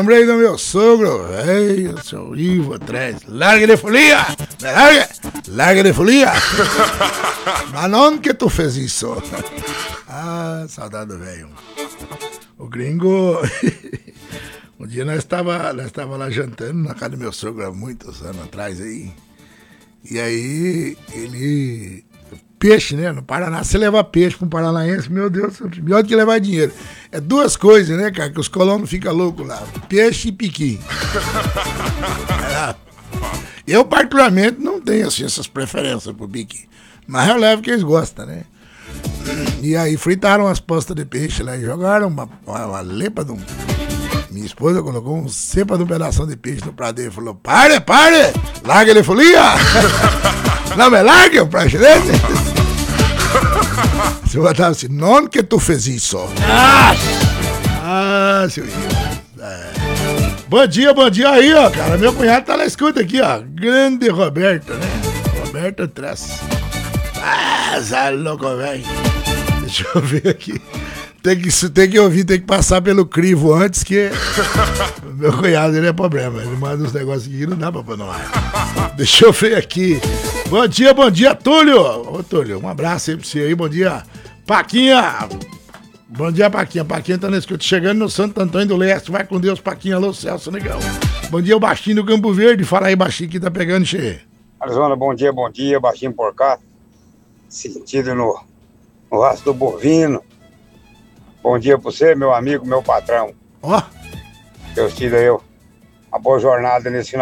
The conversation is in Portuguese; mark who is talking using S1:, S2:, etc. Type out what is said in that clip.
S1: Lembrei do meu sogro, velho, seu Ivo atrás. Larga de folia! Larga de folia! Mas não que tu fez isso. Ah, saudade do velho. O gringo... Um dia nós estava lá jantando na casa do meu sogro há muitos anos atrás aí. E aí ele... Peixe, né? No Paraná, você leva peixe para um paranaense, meu Deus, melhor do que levar dinheiro. É duas coisas, né, cara, que os colonos ficam loucos lá. Peixe e piqui. Eu, particularmente, não tenho, assim, essas preferências pro piqui. Mas eu levo que eles gostam, né? E aí fritaram as postas de peixe lá e jogaram uma lepa de um... Minha esposa colocou um cepa de um pedação de peixe no prato dele e falou: pare! Larga ele folia! Não me largue, o prato dele! Você botava assim: não que tu fez isso. Seu Ivo. Bom dia aí, ó, cara. Meu cunhado tá na escuta aqui, ó. Grande Roberto, né? Roberto Tress. Zé louco, velho. Deixa eu ver aqui. Tem que ouvir, tem que passar pelo crivo antes, que meu cunhado, ele é problema. Ele manda uns negócios aqui que não dá pra pôr no ar. Deixa eu ver aqui. Bom dia, Túlio. Ô, Túlio, um abraço aí pra você aí. Bom dia, Paquinha. Bom dia, Paquinha. Paquinha tá na escuta. Chegando no Santo Antônio do Leste. Vai com Deus, Paquinha. Alô, Celso Negão. Bom dia, o Baixinho do Campo Verde. Fala aí, Baixinho, que tá pegando cheio.
S2: Arizona, bom dia, Baixinho por cá. Sentido no rastro do bovino. Bom dia pra você, meu amigo, meu patrão.
S1: Ó.
S2: Deus te dê uma boa jornada nesse final.